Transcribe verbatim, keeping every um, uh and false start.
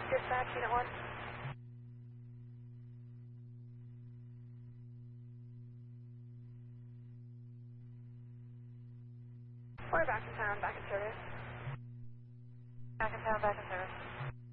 Dispatch, unit one. We're back in town, back in service. Back in town, back in service.